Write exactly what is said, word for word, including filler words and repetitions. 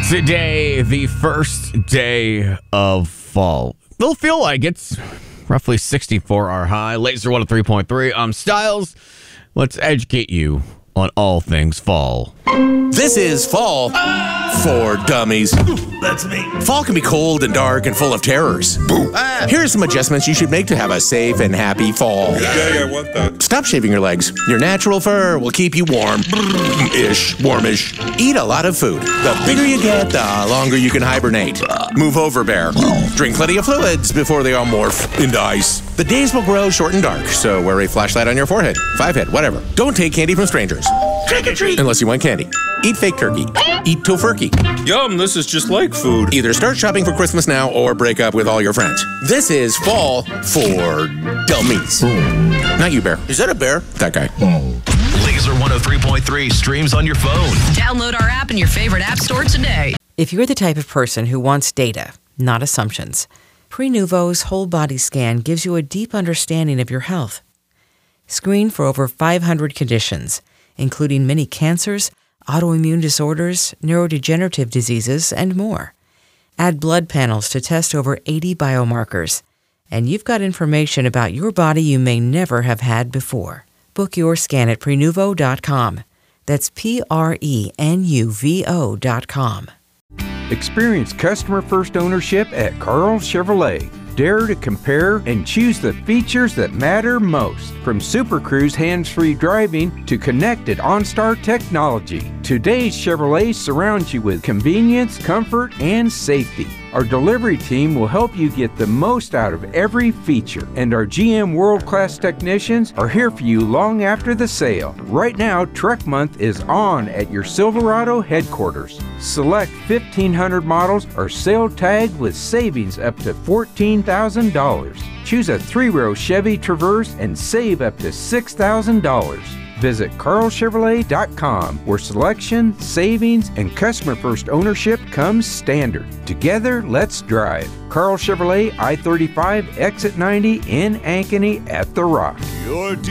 Today, the first day of fall. It'll feel like it's roughly sixty-four our high. Laser one oh three point three. I'm Styles. Let's educate you on all things fall. This is Fall for Dummies. That's me. Fall can be cold and dark and full of terrors. Ah. Here are some adjustments you should make to have a safe and happy fall. Yeah, yeah, I want that. Stop shaving your legs. Your natural fur will keep you warm-ish, warmish. Eat a lot of food. The bigger you get, the longer you can hibernate. Move over, bear. Drink plenty of fluids before they all morph into ice. The days will grow short and dark, so wear a flashlight on your forehead, five head, whatever. Don't take candy from strangers. Trick or treat. Unless you want candy. Eat fake turkey. Eat tofurkey. Yum, this is just like food. Either start shopping for Christmas now or break up with all your friends. This is Fall for Dummies. Not you, bear. Is that a bear? That guy. Laser one oh three point three streams on your phone. Download our app in your favorite app store today. If you're the type of person who wants data, not assumptions, Prenuvo's whole body scan gives you a deep understanding of your health. Screen for over five hundred conditions, including many cancers, autoimmune disorders, neurodegenerative diseases, and more. Add blood panels to test over eighty biomarkers, and you've got information about your body you may never have had before. Book your scan at Prenuvo dot com. That's P R E N U V O dot com. Experience customer-first ownership at Carl Chevrolet. Dare to compare and choose the features that matter most. From Super Cruise hands-free driving to connected OnStar technology, today's Chevrolet surrounds you with convenience, comfort, and safety. Our delivery team will help you get the most out of every feature, and our G M world-class technicians are here for you long after the sale. Right now, Truck Month is on at your Silverado headquarters. Select fifteen hundred models are sale tagged with savings up to fourteen thousand dollars. Choose a three-row Chevy Traverse and save up to six thousand dollars. Visit Carl Chevrolet dot com, where selection, savings, and customer-first ownership comes standard. Together, let's drive. Carl Chevrolet, I thirty-five, Exit ninety in Ankeny at The Rock.